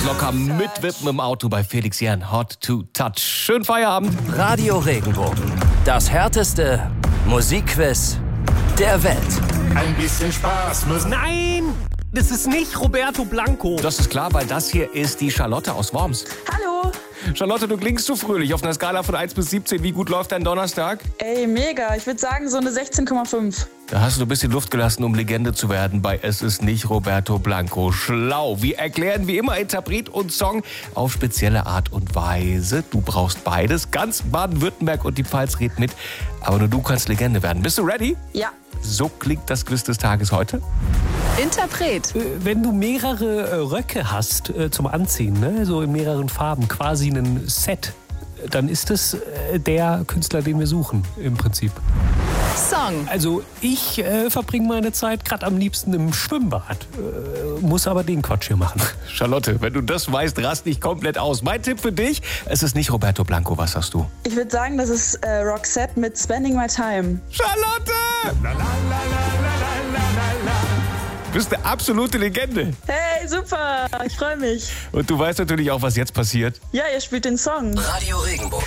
locker mitwippen im Auto bei Felix Jähn. Hot to touch. Schönen Feierabend. Radio Regenbogen. Das härteste Musikquiz der Welt. Ein bisschen Spaß muss. Nein, das ist nicht Roberto Blanco. Das ist klar, weil das hier ist die Charlotte aus Worms. Hallo. Charlotte, du klingst zu fröhlich. Auf einer Skala von 1 bis 17, wie gut läuft dein Donnerstag? Ey, mega. Ich würde sagen so eine 16,5. Da hast du ein bisschen Luft gelassen, um Legende zu werden bei Es ist nicht Roberto Blanco. Schlau. Wir erklären wie immer Interpret und Song auf spezielle Art und Weise. Du brauchst beides. Ganz Baden-Württemberg und die Pfalz reden mit. Aber nur du kannst Legende werden. Bist du ready? Ja. So klingt das Quiz des Tages heute. Interpret. Wenn du mehrere Röcke hast zum Anziehen, ne? So in mehreren Farben, quasi ein Set, dann ist es der Künstler, den wir suchen im Prinzip. Song. Also ich verbringe meine Zeit gerade am liebsten im Schwimmbad, muss aber den Quatsch hier machen. Charlotte, wenn du das weißt, rast dich komplett aus. Mein Tipp für dich, es ist nicht Roberto Blanco. Was sagst du? Ich würde sagen, das ist Roxette mit Spending My Time. Charlotte! Du bist eine absolute Legende. Hey, super. Ich freue mich. Und du weißt natürlich auch, was jetzt passiert. Ja, ihr spielt den Song. Radio Regenbogen.